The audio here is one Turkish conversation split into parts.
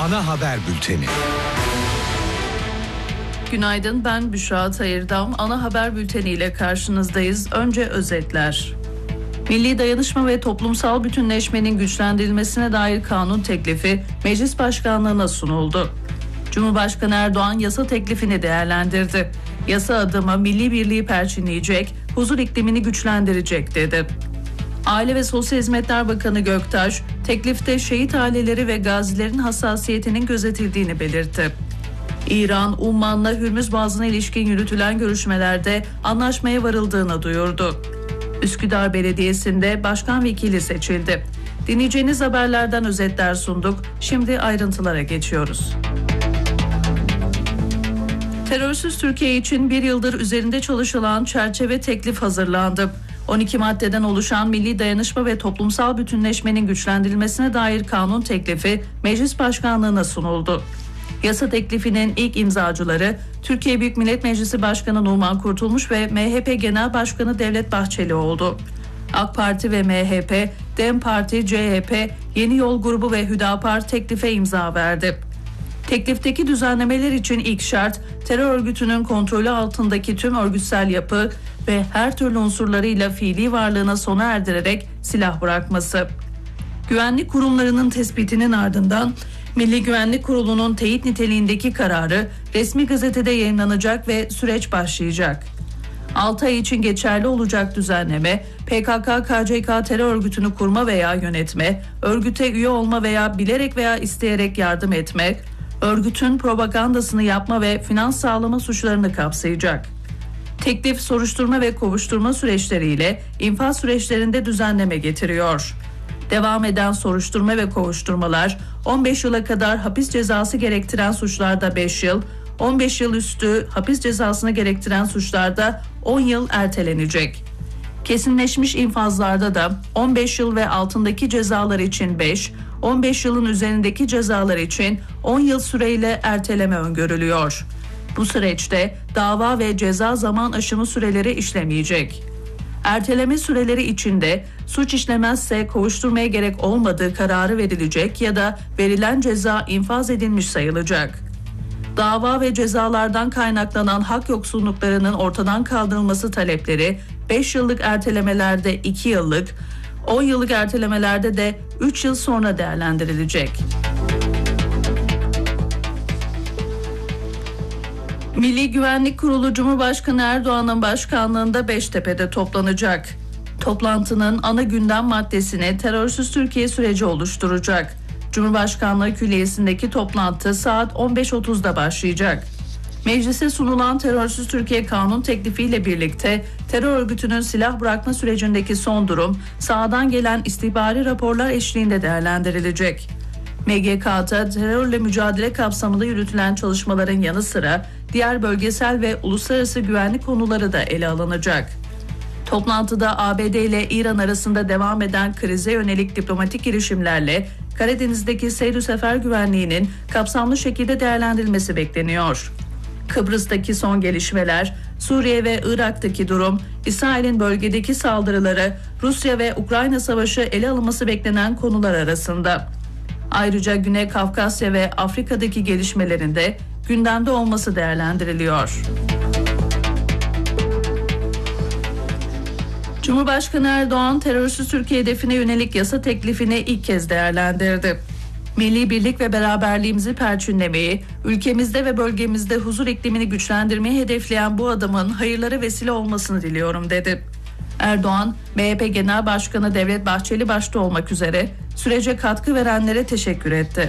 ana haber bülteni. Günaydın, ben Büşra Tayırdam. Ana haber bülteniyle karşınızdayız. Önce özetler. Milli dayanışma ve toplumsal bütünleşmenin güçlendirilmesine dair kanun teklifi Meclis Başkanlığı'na sunuldu. Cumhurbaşkanı Erdoğan yasa teklifini değerlendirdi. Yasa adımı milli birliği perçinleyecek, huzur iklimini güçlendirecek dedi. Aile ve Sosyal Hizmetler Bakanı Göktaş, teklifte şehit aileleri ve gazilerin hassasiyetinin gözetildiğini belirtti. İran, Umman'la Hürmüz Boğazı'na ilişkin yürütülen görüşmelerde anlaşmaya varıldığını duyurdu. Üsküdar Belediyesi'nde başkan vekili seçildi. Dinleyeceğiniz haberlerden özetler sunduk. Şimdi ayrıntılara geçiyoruz. Terörsüz Türkiye için bir yıldır üzerinde çalışılan çerçeve teklif hazırlandı. 12 maddeden oluşan Milli Dayanışma ve Toplumsal Bütünleşmenin güçlendirilmesine dair kanun teklifi Meclis Başkanlığı'na sunuldu. Yasa teklifinin ilk imzacıları Türkiye Büyük Millet Meclisi Başkanı Numan Kurtulmuş ve MHP Genel Başkanı Devlet Bahçeli oldu. AK Parti ve MHP, DEM Parti, CHP, Yeni Yol Grubu ve Hüdapar teklife imza verdi. Teklifteki düzenlemeler için ilk şart, terör örgütünün kontrolü altındaki tüm örgütsel yapı ve her türlü unsurlarıyla fiili varlığına sona erdirerek silah bırakması. Güvenlik kurumlarının tespitinin ardından Milli Güvenlik Kurulu'nun teyit niteliğindeki kararı resmi gazetede yayınlanacak ve süreç başlayacak. 6 ay için geçerli olacak düzenleme, PKK-KCK terör örgütünü kurma veya yönetme, örgüte üye olma veya bilerek veya isteyerek yardım etmek, örgütün propagandasını yapma ve finans sağlama suçlarını kapsayacak. Teklif soruşturma ve kovuşturma süreçleriyle infaz süreçlerinde düzenleme getiriyor. Devam eden soruşturma ve kovuşturmalar 15 yıla kadar hapis cezası gerektiren suçlarda 5 yıl, 15 yıl üstü hapis cezasını gerektiren suçlarda 10 yıl ertelenecek. Kesinleşmiş infazlarda da 15 yıl ve altındaki cezalar için 5, 15 yılın üzerindeki cezalar için 10 yıl süreyle erteleme öngörülüyor. Bu süreçte dava ve ceza zaman aşımı süreleri işlemeyecek. Erteleme süreleri içinde suç işlemezse kovuşturmaya gerek olmadığı kararı verilecek ya da verilen ceza infaz edilmiş sayılacak. Dava ve cezalardan kaynaklanan hak yoksunluklarının ortadan kaldırılması talepleri 5 yıllık ertelemelerde 2 yıllık, 10 yıllık ertelemelerde de 3 yıl sonra değerlendirilecek. Milli Güvenlik Kurulu Cumhurbaşkanı Erdoğan'ın başkanlığında Beştepe'de toplanacak. Toplantının ana gündem maddesini terörsüz Türkiye süreci oluşturacak. Cumhurbaşkanlığı Külliyesi'ndeki toplantı saat 15.30'da başlayacak. Meclise sunulan terörsüz Türkiye kanun teklifiyle birlikte terör örgütünün silah bırakma sürecindeki son durum sahadan gelen istihbari raporlar eşliğinde değerlendirilecek. MGK'da terörle mücadele kapsamında yürütülen çalışmaların yanı sıra diğer bölgesel ve uluslararası güvenlik konuları da ele alınacak. Toplantıda ABD ile İran arasında devam eden krize yönelik diplomatik girişimlerle Karadeniz'deki seyir sefer güvenliğinin kapsamlı şekilde değerlendirilmesi bekleniyor. Kıbrıs'taki son gelişmeler, Suriye ve Irak'taki durum, İsrail'in bölgedeki saldırıları, Rusya ve Ukrayna savaşı ele alınması beklenen konular arasında. Ayrıca Güney Kafkasya ve Afrika'daki gelişmelerin de gündemde olması değerlendiriliyor. Cumhurbaşkanı Erdoğan terörsüz Türkiye hedefine yönelik yasa teklifini ilk kez değerlendirdi. Milli birlik ve beraberliğimizi perçinlemeyi, ülkemizde ve bölgemizde huzur iklimini güçlendirmeyi hedefleyen bu adımın hayırlara vesile olmasını diliyorum dedi. Erdoğan, MHP Genel Başkanı Devlet Bahçeli başta olmak üzere sürece katkı verenlere teşekkür etti.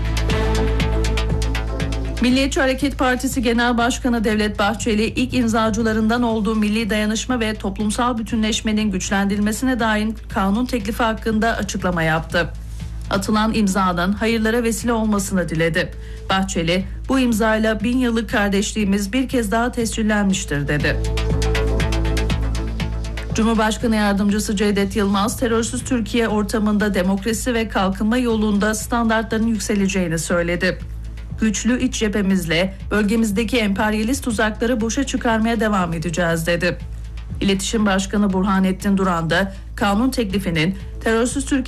Milliyetçi Hareket Partisi Genel Başkanı Devlet Bahçeli ilk imzacılarından olduğu Milli Dayanışma ve Toplumsal Bütünleşmenin güçlendirilmesine dair kanun teklifi hakkında açıklama yaptı. Atılan imzanın hayırlara vesile olmasını diledi. Bahçeli, bu imzayla 1000 yıllık kardeşliğimiz bir kez daha tescillenmiştir dedi. Cumhurbaşkanı Yardımcısı Cevdet Yılmaz, terörsüz Türkiye ortamında demokrasi ve kalkınma yolunda standartların yükseleceğini söyledi. Güçlü iç cephemizle bölgemizdeki emperyalist tuzakları boşa çıkarmaya devam edeceğiz dedi. İletişim Başkanı Burhanettin Duran da kanun teklifinin terörsüz Türkiye